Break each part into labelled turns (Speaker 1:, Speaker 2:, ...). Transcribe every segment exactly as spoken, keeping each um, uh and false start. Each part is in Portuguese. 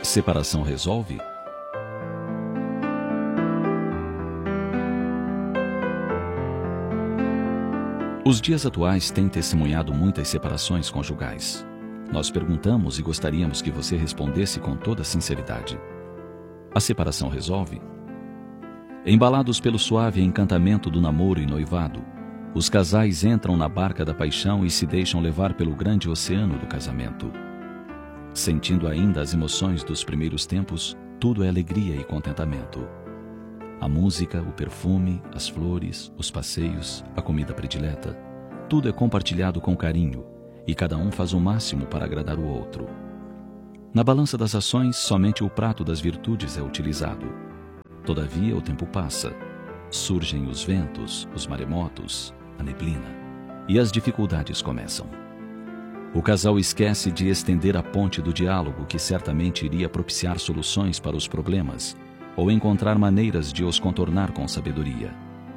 Speaker 1: Separação resolve? Os dias atuais têm testemunhado muitas separações conjugais. Nós perguntamos e gostaríamos que você respondesse com toda sinceridade. A separação resolve? Embalados pelo suave encantamento do namoro e noivado, os casais entram na barca da paixão e se deixam levar pelo grande oceano do casamento. Sentindo ainda as emoções dos primeiros tempos, tudo é alegria e contentamento. A música, o perfume, as flores, os passeios, a comida predileta, tudo é compartilhado com carinho e cada um faz o máximo para agradar o outro. Na balança das ações, somente o prato das virtudes é utilizado. Todavia, o tempo passa. Surgem os ventos, os maremotos, a neblina, e as dificuldades começam. O casal esquece de estender a ponte do diálogo que certamente iria propiciar soluções para os problemas ou encontrar maneiras de os contornar com sabedoria.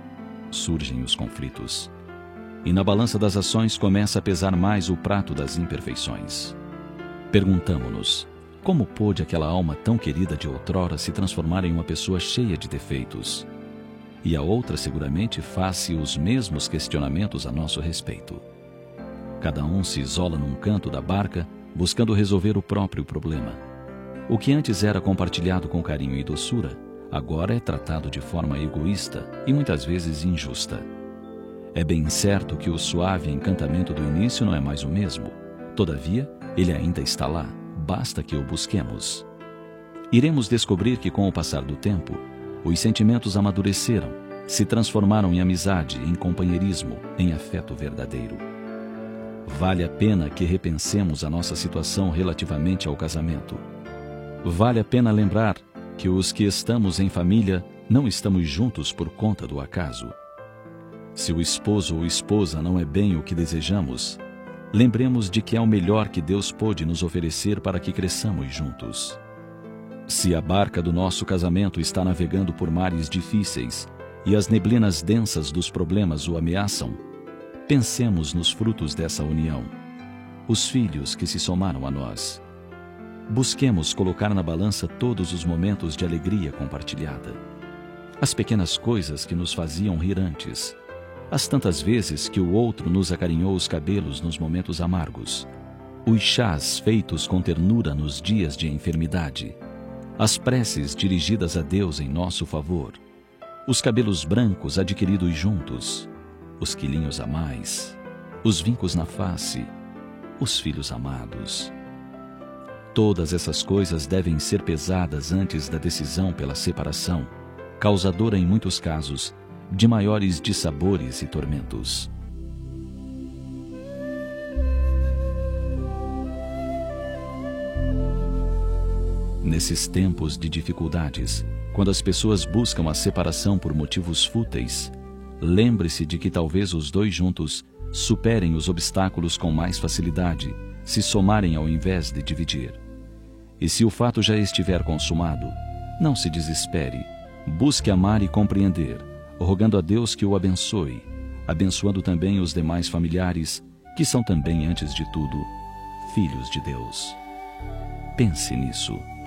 Speaker 1: Surgem os conflitos. E na balança das ações começa a pesar mais o prato das imperfeições. Perguntamo-nos, como pôde aquela alma tão querida de outrora se transformar em uma pessoa cheia de defeitos? E a outra seguramente faz-se os mesmos questionamentos a nosso respeito. Cada um se isola num canto da barca, buscando resolver o próprio problema. O que antes era compartilhado com carinho e doçura, agora é tratado de forma egoísta e muitas vezes injusta. É bem certo que o suave encantamento do início não é mais o mesmo. Todavia, ele ainda está lá, basta que o busquemos. Iremos descobrir que com o passar do tempo, os sentimentos amadureceram, se transformaram em amizade, em companheirismo, em afeto verdadeiro. Vale a pena que repensemos a nossa situação relativamente ao casamento. Vale a pena lembrar que os que estamos em família não estamos juntos por conta do acaso. Se o esposo ou esposa não é bem o que desejamos, lembremos de que é o melhor que Deus pôde nos oferecer para que cresçamos juntos. Se a barca do nosso casamento está navegando por mares difíceis e as neblinas densas dos problemas o ameaçam, pensemos nos frutos dessa união, os filhos que se somaram a nós. Busquemos colocar na balança todos os momentos de alegria compartilhada. As pequenas coisas que nos faziam rir antes, as tantas vezes que o outro nos acarinhou os cabelos nos momentos amargos, os chás feitos com ternura nos dias de enfermidade, as preces dirigidas a Deus em nosso favor, os cabelos brancos adquiridos juntos, os quilinhos a mais, os vincos na face, os filhos amados. Todas essas coisas devem ser pesadas antes da decisão pela separação, causadora em muitos casos de maiores dissabores e tormentos. Nesses tempos de dificuldades, quando as pessoas buscam a separação por motivos fúteis, lembre-se de que talvez os dois juntos superem os obstáculos com mais facilidade, se somarem ao invés de dividir. E se o fato já estiver consumado, não se desespere, busque amar e compreender, rogando a Deus que o abençoe, abençoando também os demais familiares, que são também, antes de tudo, filhos de Deus. Pense nisso.